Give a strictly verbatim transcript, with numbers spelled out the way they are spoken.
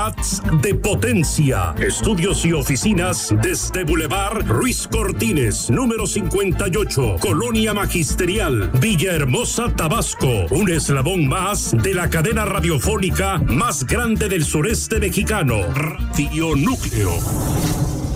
watts de potencia. Estudios y oficinas desde Boulevard Ruiz Cortines, número cincuenta y ocho, Colonia Magisterial, Villahermosa, Tabasco. Un eslabón más de la cadena radiofónica más grande del sureste mexicano, Radio Núcleo.